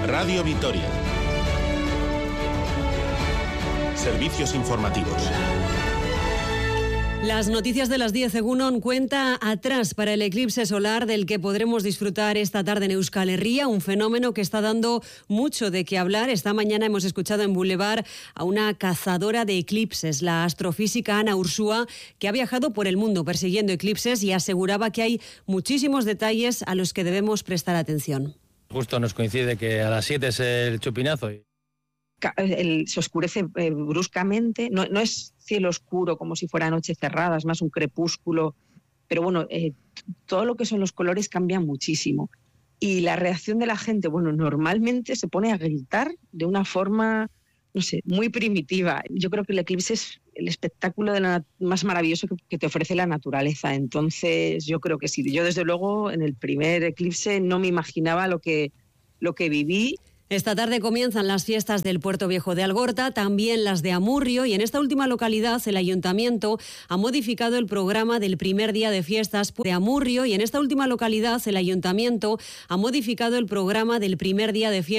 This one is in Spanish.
Radio Vitoria. Servicios informativos. Las noticias de las 10. Egunon cuenta atrás para el eclipse solar del que podremos disfrutar esta tarde en Euskal Herria, un fenómeno que está dando mucho de qué hablar. Esta mañana hemos escuchado en Boulevard a una cazadora de eclipses, la astrofísica Ana Ursúa, que ha viajado por el mundo persiguiendo eclipses y aseguraba que hay muchísimos detalles a los que debemos prestar atención. Justo nos coincide que a las 7 es el chupinazo. Se oscurece bruscamente, no es cielo oscuro como si fuera noche cerrada, es más un crepúsculo, pero bueno, todo lo que son los colores cambia muchísimo. Y la reacción de la gente, bueno, normalmente se pone a gritar de una forma, no sé, muy primitiva. Yo creo que el eclipse es el espectáculo más maravilloso que te ofrece la naturaleza. Entonces yo creo que sí. Yo desde luego en el primer eclipse no me imaginaba lo que viví. Esta tarde comienzan las fiestas del Puerto Viejo de Algorta, también las de Amurrio, y en esta última localidad el Ayuntamiento ha modificado el programa del primer día de fiestas de Amurrio, y en esta última localidad el Ayuntamiento ha modificado el programa del primer día de fiestas